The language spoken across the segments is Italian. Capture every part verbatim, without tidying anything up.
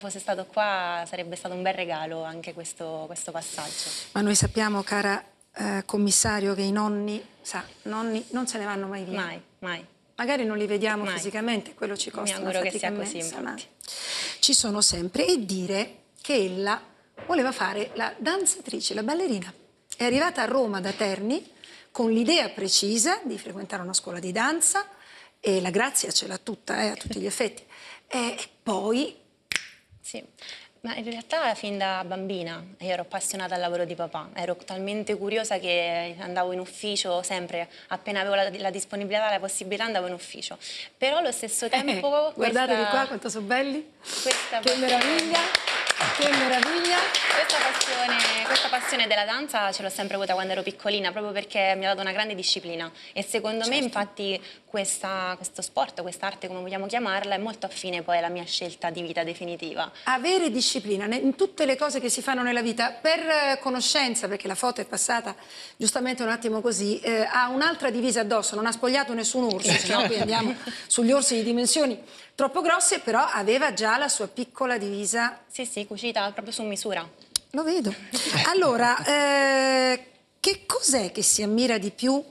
fosse stato qua sarebbe stato un bel regalo anche questo, questo passaggio. Ma noi sappiamo, cara eh, commissario, che i nonni, sa, nonni non se ne vanno mai via. Mai, mai. Magari non li vediamo Mai. fisicamente, quello ci costa Mi una auguro che fatica sia così, immensa, ma infatti. ci sono sempre. E dire che ella voleva fare la danzatrice, la ballerina. È arrivata a Roma da Terni con l'idea precisa di frequentare una scuola di danza, e la grazia ce l'ha tutta, eh, a tutti gli effetti. E poi... Sì, ma in realtà fin da bambina io ero appassionata al lavoro di papà, ero talmente curiosa che andavo in ufficio sempre, appena avevo la, la disponibilità, la possibilità andavo in ufficio. Però allo stesso tempo... Eh, guardate questa, di qua quanto sono belli, questa che passione, meraviglia, che meraviglia. Questa passione, questa passione della danza ce l'ho sempre avuta quando ero piccolina, proprio perché mi ha dato una grande disciplina e secondo certo. me infatti questa, questo sport, questa arte come vogliamo chiamarla, è molto affine poi alla mia scelta di vita definitiva. Avere disciplina in tutte le cose che si fanno nella vita, per conoscenza, perché la foto è passata giustamente un attimo così, eh, ha un'altra divisa addosso, non ha spogliato nessun orso, se no qui andiamo sugli orsi di dimensioni troppo grosse, però aveva già la sua piccola divisa. Sì, sì, cucita proprio su misura. Lo vedo. Allora, eh, che cos'è che si ammira di più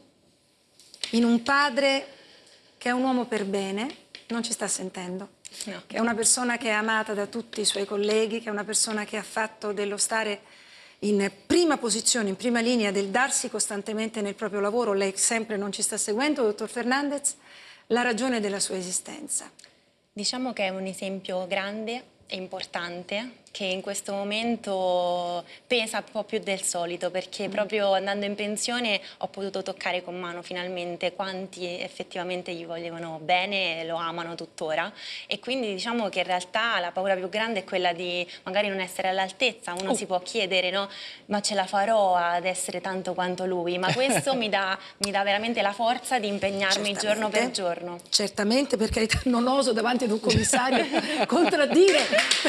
in un padre che è un uomo per bene, non ci sta sentendo, No. che è una persona che è amata da tutti i suoi colleghi, che è una persona che ha fatto dello stare in prima posizione, in prima linea, del darsi costantemente nel proprio lavoro? Lei sempre non ci sta seguendo, dottor Fernandez, la ragione della sua esistenza. Diciamo che è un esempio grande e importante che in questo momento pesa un po' più del solito, perché mm. proprio andando in pensione ho potuto toccare con mano finalmente quanti effettivamente gli volevano bene e lo amano tuttora, e quindi diciamo che in realtà la paura più grande è quella di magari non essere all'altezza. Uno oh. si può chiedere, no? Ma ce la farò ad essere tanto quanto lui? Ma questo mi dà, mi dà veramente la forza di impegnarmi Certamente. giorno per giorno. Certamente, perché non oso davanti ad un commissario contraddire.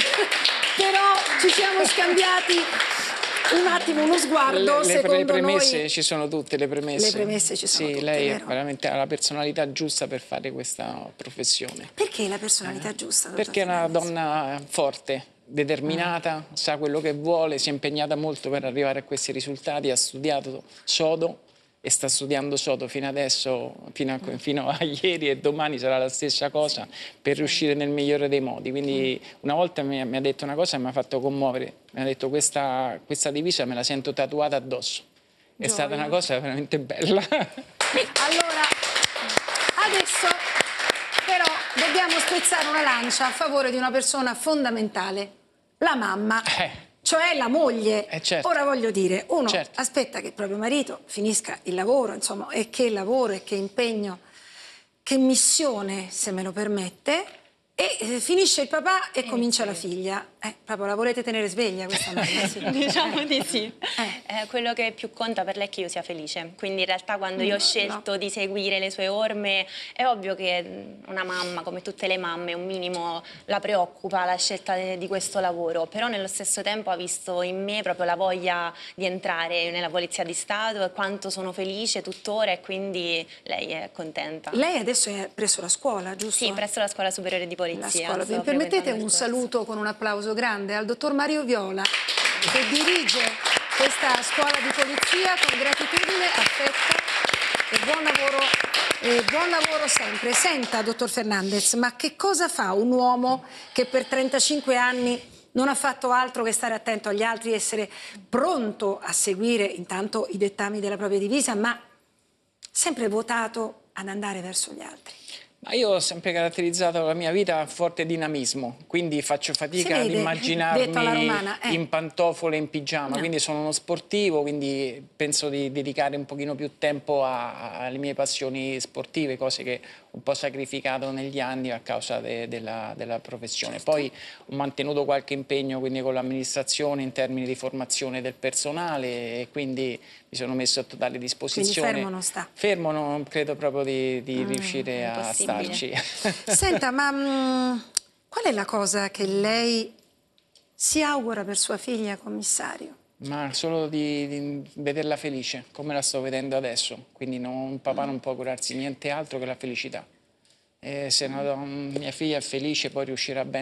Però ci siamo scambiati un attimo uno sguardo. Le, secondo le premesse noi... ci sono tutte, le premesse. Le premesse ci sono sì, tutte, lei vero? è veramente ha la personalità giusta per fare questa professione. Perché la personalità eh, giusta? Perché è una donna forte, determinata, ah. sa quello che vuole, si è impegnata molto per arrivare a questi risultati, ha studiato sodo e sta studiando sodo fino adesso, fino a, fino a ieri, e domani sarà la stessa cosa per riuscire nel migliore dei modi. Quindi una volta mi, mi ha detto una cosa che mi ha fatto commuovere, mi ha detto questa, questa divisa me la sento tatuata addosso. È Gioia. stata una cosa veramente bella. Allora, adesso però dobbiamo spezzare una lancia a favore di una persona fondamentale, la mamma. Eh. Cioè la moglie. Eh certo. Ora voglio dire, uno certo. aspetta che il proprio marito finisca il lavoro, insomma, e che lavoro e che impegno, che missione, se me lo permette, e eh, finisce il papà e eh, comincia sì. la figlia. Eh, proprio la volete tenere sveglia questa mamma? Sì. Diciamo di sì. Eh. Eh, quello che più conta per lei è che io sia felice. Quindi in realtà quando io ho scelto no. di seguire le sue orme, è ovvio che una mamma, come tutte le mamme, un minimo la preoccupa la scelta di questo lavoro, però nello stesso tempo ha visto in me proprio la voglia di entrare nella Polizia di Stato e quanto sono felice tuttora, e quindi lei è contenta. Lei adesso è presso la scuola, giusto? Sì, presso la Scuola Superiore di Polizia. La scuola. Mi permettete un saluto con un applauso grande al dottor Mario Viola, che dirige questa scuola di polizia con gratitudine, affetto e buon lavoro, e buon lavoro sempre. Senta, dottor Fernandez, ma che cosa fa un uomo che per trentacinque anni non ha fatto altro che stare attento agli altri, essere pronto a seguire intanto i dettami della propria divisa, ma sempre votato ad andare verso gli altri? Ma io ho sempre caratterizzato la mia vita a forte dinamismo, quindi faccio fatica ad immaginarmi eh. in pantofole, in pigiama, no. quindi sono uno sportivo, quindi penso di dedicare un pochino più tempo a, alle mie passioni sportive, cose che ho un po' sacrificato negli anni a causa de, della, della professione. Certo. Poi ho mantenuto qualche impegno quindi con l'amministrazione in termini di formazione del personale, e quindi mi sono messo a totale disposizione. Quindi fermo non sta? Fermo non credo proprio di, di mm, riuscire a stare. Senta, ma mh, qual è la cosa che lei si augura per sua figlia, commissario? Ma solo di, di vederla felice, come la sto vedendo adesso. Quindi non, un papà non può curarsi niente altro che la felicità. E se una, mia figlia è felice, poi riuscirà bene.